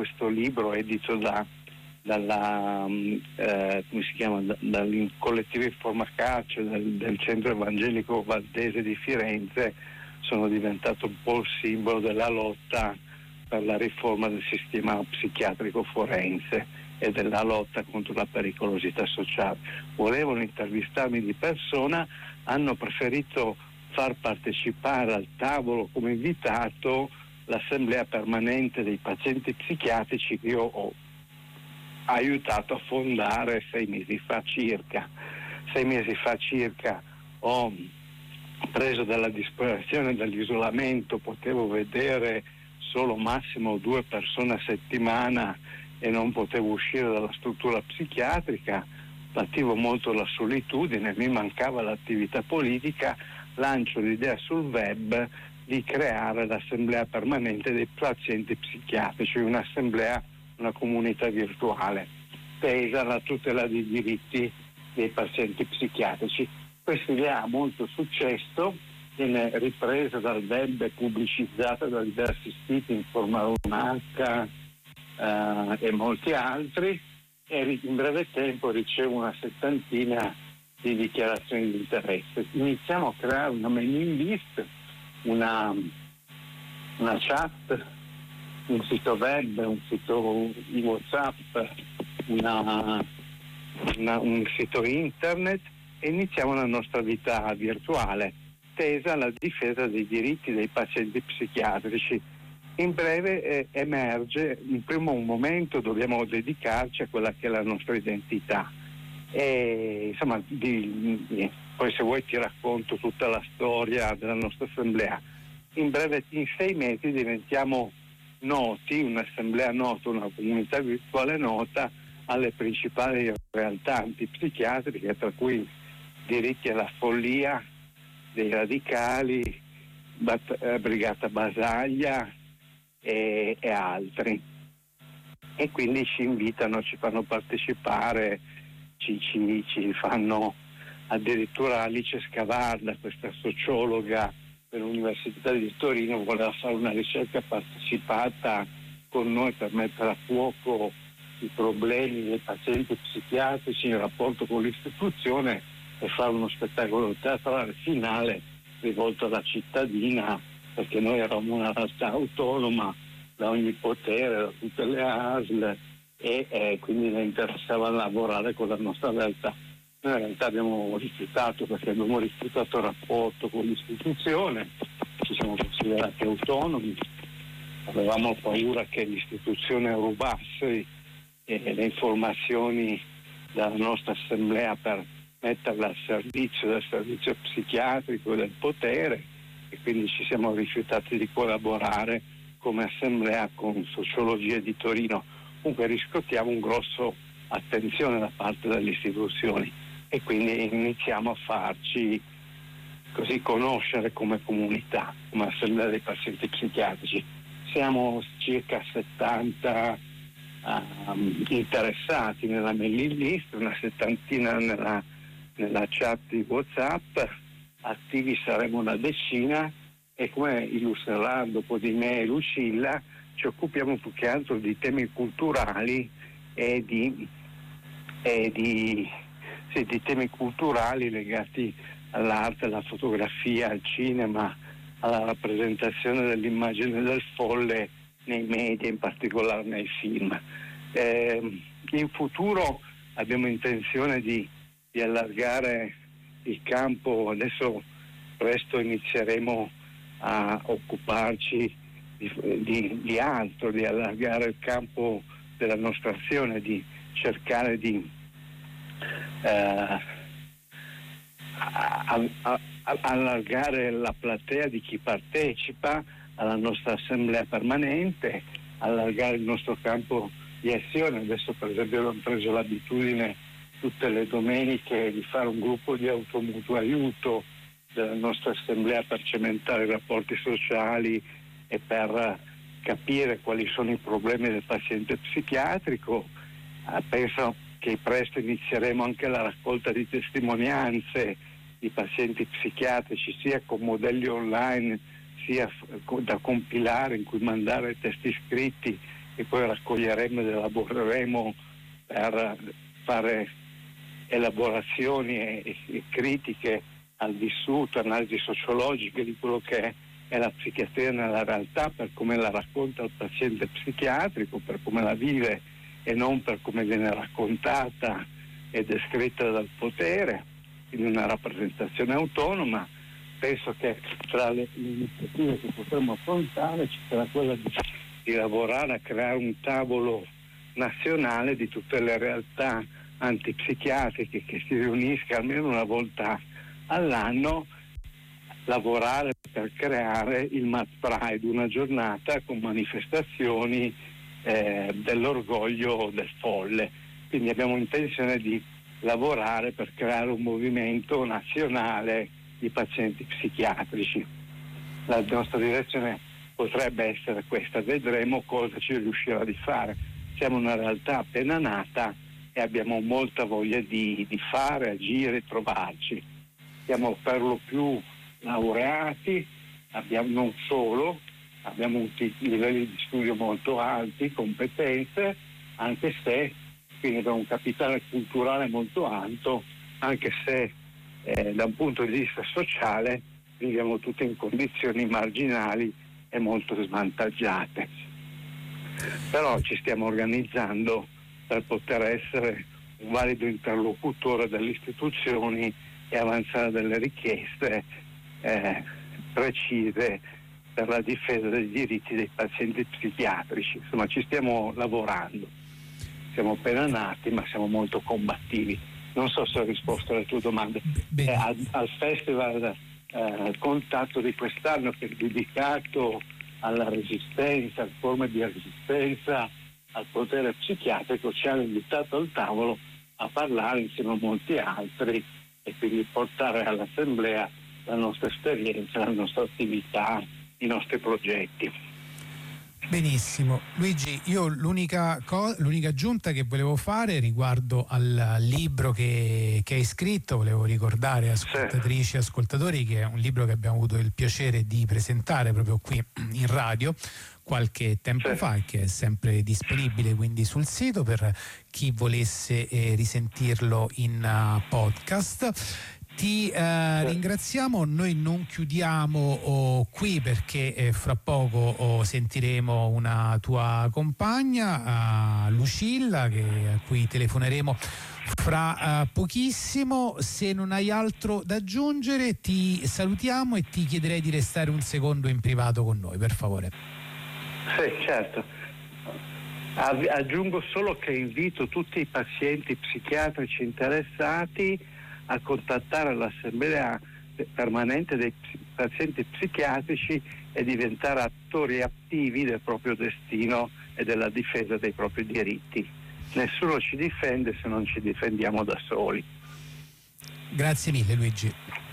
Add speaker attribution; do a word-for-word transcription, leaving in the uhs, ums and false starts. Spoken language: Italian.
Speaker 1: questo libro edito da, dalla, eh, come si chiama, da, dal collettivo Informacarcere del, del Centro Evangelico Valdese di Firenze, sono diventato un po' il simbolo della lotta per la riforma del sistema psichiatrico forense e della lotta contro la pericolosità sociale. Volevano intervistarmi di persona, hanno preferito far partecipare al tavolo come invitato l'assemblea permanente dei pazienti psichiatrici che io ho aiutato a fondare sei mesi fa circa. Sei mesi fa circa ho preso dalla disperazione, dall'isolamento, potevo vedere solo massimo due persone a settimana e non potevo uscire dalla struttura psichiatrica, pativo molto la solitudine, mi mancava l'attività politica, lancio l'idea sul web di creare l'assemblea permanente dei pazienti psichiatrici, un'assemblea, una comunità virtuale tesa alla tutela dei diritti dei pazienti psichiatrici. Questa idea ha molto successo, viene ripresa dal web e pubblicizzata da diversi siti, Informaronaca eh, e molti altri, e in breve tempo ricevo una settantina di dichiarazioni di interesse. Iniziamo a creare una mailing list, una, una chat, un sito web, un sito WhatsApp, una, una, un sito internet, e iniziamo la nostra vita virtuale tesa alla difesa dei diritti dei pazienti psichiatrici. In breve eh, emerge, in primo momento dobbiamo dedicarci a quella che è la nostra identità e insomma di, di, poi se vuoi ti racconto tutta la storia della nostra assemblea. In breve, in sei mesi diventiamo noti, un'assemblea nota, una comunità virtuale nota alle principali realtà antipsichiatriche, tra cui diritti alla follia dei radicali, Bat- eh, Brigata Basaglia e, e altri, e quindi ci invitano, ci fanno partecipare, ci, ci, ci fanno addirittura Alice Scavarda, questa sociologa dell'Università di Torino, voleva fare una ricerca partecipata con noi per mettere a fuoco i problemi dei pazienti psichiatrici in rapporto con l'istituzione e fare uno spettacolo teatrale finale rivolto alla cittadina, perché noi eravamo una realtà autonoma da ogni potere, da tutte le A S L, e eh, quindi le interessava lavorare con la nostra realtà. Noi in realtà abbiamo rifiutato, perché abbiamo rifiutato il rapporto con l'istituzione, ci siamo considerati autonomi, avevamo paura che l'istituzione rubasse eh, le informazioni dalla nostra assemblea per metterla al servizio del servizio psichiatrico e del potere, e quindi ci siamo rifiutati di collaborare come assemblea con Sociologia di Torino. Comunque riscontriamo un grosso attenzione da parte delle istituzioni e quindi iniziamo a farci così conoscere come comunità, come assemblea dei pazienti psichiatrici. Siamo circa settanta um, interessati nella mailing list, una settantina nella nella chat di WhatsApp, attivi saremo una decina, e come illustrerà dopo di me Lucilla, ci occupiamo più che altro di temi culturali e di, e di, sì, di temi culturali legati all'arte, alla fotografia, al cinema, alla rappresentazione dell'immagine del folle nei media, in particolare nei film. Eh, in futuro abbiamo intenzione di di allargare il campo, adesso presto inizieremo a occuparci di, di, di altro, di allargare il campo della nostra azione, di cercare di eh, a, a, a, allargare la platea di chi partecipa alla nostra assemblea permanente, allargare il nostro campo di azione. Adesso per esempio abbiamo preso l'abitudine tutte le domeniche di fare un gruppo di automutuo aiuto della nostra assemblea per cementare i rapporti sociali e per capire quali sono i problemi del paziente psichiatrico. Eh, penso che presto inizieremo anche la raccolta di testimonianze di pazienti psichiatrici, sia con modelli online sia f- da compilare, in cui mandare testi scritti che poi raccoglieremo ed elaboreremo per fare elaborazioni e, e critiche al vissuto, analisi sociologiche di quello che è la psichiatria nella realtà, per come la racconta il paziente psichiatrico, per come la vive e non per come viene raccontata e descritta dal potere, in una rappresentazione autonoma. Penso che tra le, le iniziative che potremmo affrontare ci sarà quella di, di lavorare a creare un tavolo nazionale di tutte le realtà antipsichiatriche che si riunisca almeno una volta all'anno, lavorare per creare il Mad Pride, una giornata con manifestazioni eh, dell'orgoglio del folle. Quindi abbiamo intenzione di lavorare per creare un movimento nazionale di pazienti psichiatrici. La nostra direzione potrebbe essere questa, vedremo cosa ci riuscirà di fare. Siamo una realtà appena nata e abbiamo molta voglia di, di fare, agire, trovarci. Siamo per lo più laureati, abbiamo non solo, abbiamo un t- livelli di studio molto alti, competenze, anche se quindi abbiamo un capitale culturale molto alto, anche se eh, da un punto di vista sociale viviamo tutti in condizioni marginali e molto svantaggiate. Però ci stiamo organizzando per poter essere un valido interlocutore delle istituzioni e avanzare delle richieste eh, precise per la difesa dei diritti dei pazienti psichiatrici. Insomma, ci stiamo lavorando. Siamo appena nati, ma siamo molto combattivi. Non so se ho risposto alle tue domande. Eh, al, al festival eh, Contatto di quest'anno, che è dedicato alla resistenza, alle forme di resistenza al potere psichiatrico, ci hanno invitato al tavolo a parlare insieme a molti altri e quindi portare all'assemblea la nostra esperienza, la nostra attività, i nostri progetti.
Speaker 2: Benissimo. Luigi, io l'unica, co- l'unica aggiunta che volevo fare riguardo al libro che, che hai scritto, volevo ricordare ascoltatrici e ascoltatori che è un libro che abbiamo avuto il piacere di presentare proprio qui in radio qualche tempo sì. fa e che è sempre disponibile quindi sul sito per chi volesse eh, risentirlo in uh, podcast. Ti eh, ringraziamo, noi non chiudiamo oh, qui perché eh, fra poco oh, sentiremo una tua compagna, uh, Lucilla, che, a cui telefoneremo fra uh, pochissimo. Se non hai altro da aggiungere ti salutiamo e ti chiederei di restare un secondo in privato con noi, per favore.
Speaker 1: Sì, certo. Aggiungo solo che invito tutti i pazienti psichiatrici interessati a contattare l'assemblea permanente dei pazienti psichiatrici e diventare attori attivi del proprio destino e della difesa dei propri diritti. Nessuno ci difende se non ci difendiamo da soli.
Speaker 2: Grazie mille, Luigi.